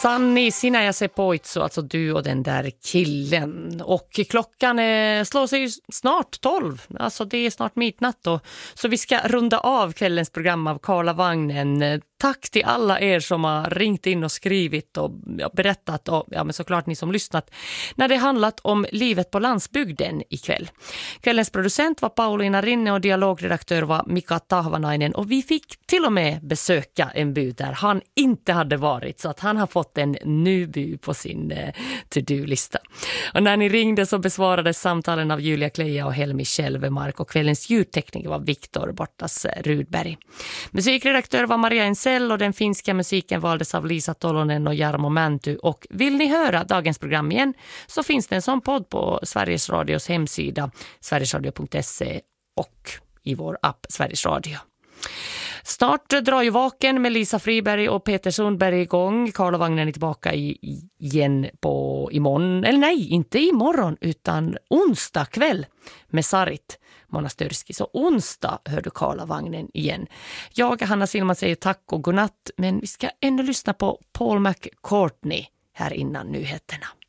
Sanni, sinä ja se poitso, alltså du och den där killen. Och klockan slår sig snart 12, alltså det är snart midnatt då. Så vi ska runda av kvällens program av Karlavagnen. Tack till alla er som har ringt in och skrivit och berättat, och men såklart ni som lyssnat, när det handlat om livet på landsbygden ikväll. Kvällens producent var Paulina Rinne och dialogredaktör var Mika Tahvanainen, och vi fick till och med besöka en by där han inte hade varit, så att han har fått en ny by på sin to-do-lista. Och när ni ringde så besvarades samtalen av Julia Kleja och Helmi Kjellvemark, och kvällens ljudtekniker var Viktor Bortas Rudberg. Musikredaktör var Maria Ensell, och den finska musiken valdes av Lisa Tolonen och Jarmo Mänty. Och vill ni höra dagens program igen så finns det en sån podd på Sveriges Radios hemsida sverigesradio.se och i vår app Sveriges Radio. Snart drar ju Vaken med Lisa Friberg och Peter Sundberg igång. Karlavagnen är tillbaka igen på imorgon. Eller nej, inte imorgon utan onsdag kväll med Sarit Monastörski. Så onsdag hör du Karlavagnen igen. Jag, Hanna Silman, säger tack och godnatt. Men vi ska ännu lyssna på Paul McCartney här innan nyheterna.